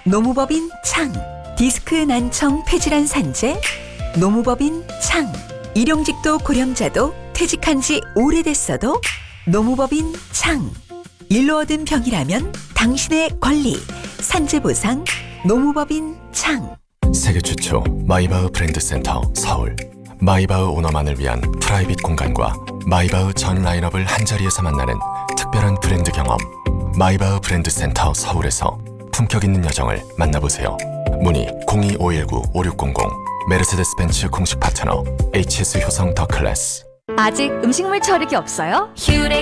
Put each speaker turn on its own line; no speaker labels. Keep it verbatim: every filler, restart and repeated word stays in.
노무법인 창. 디스크 난청 폐질환 산재 노무법인 창. 일용직도 고령자도 퇴직한 지 오래됐어도 노무법인 창. 일로 얻은 병이라면 당신의 권리. 산재보상 노무법인 창.
세계 최초 마이바흐 브랜드 센터 서울. 마이바흐 오너만을 위한 프라이빗 공간과 마이바흐 전 라인업을 한자리에서 만나는 특별한 브랜드 경험. 마이바흐 브랜드 센터 서울에서 품격 있는 여정을 만나보세요. 문의 공이 오일구 오육공공. 메르세데스 벤츠 공식 파트너 에이치에스 효성 더 클래스.
아직 음식물 처리기 없어요? 휴레